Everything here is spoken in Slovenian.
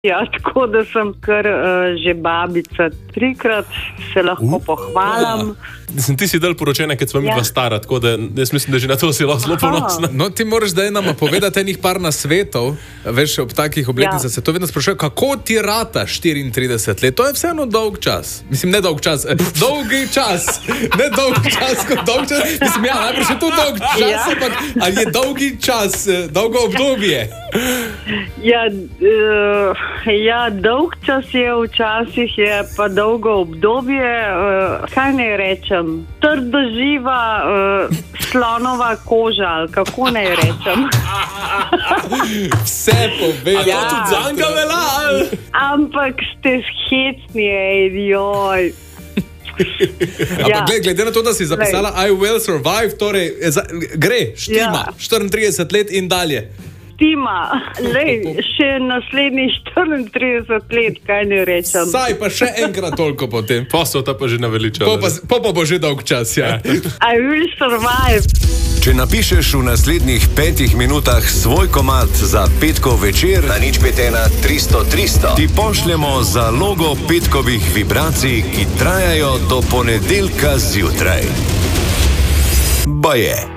Ja, tako da sem kar že babica 3-krat, se lahko pohvalim. Ti si del poročene, kad sva midva stara, tako da jaz mislim, da že na to si lahko zelo ponosna. No, ti moraš zdaj nama povedati enih par nasvetov, veš, ob takih obletnicah se to vedno sprašuje, kako ti rata 34 let, to je vseeno dolg čas. Mislim, ne dolg čas, dolgi čas, ne dolg čas, kot dolg čas. Mislim, ja, najprej še tu dolg čas, ampak ali je dolgi čas, dolgo obdobje? Ja, dolg čas je, včasih je pa dolgo obdobje, kaj naj rečem, trdo živa slonova koža, ali kako naj rečem. Vse povedal, ja, tudi zanga velja. Ampak ste hecni, joj. Ampak glede na to, da si zapisala I will survive, torej gre, štima, 34 let in dalje. Še naslednjih 34 let, kaj ne rečem. Saj pa še enkrat toliko potem. Posel ta pa že naveličal. Pa bo že dolg čas, ja. I will survive. Če napišeš v naslednjih 5 minutah svoj komad za petkov večer na 051 300 300, ti pošljemo zalogo petkovih vibracij, ki trajajo do ponedeljka zjutraj. Baje.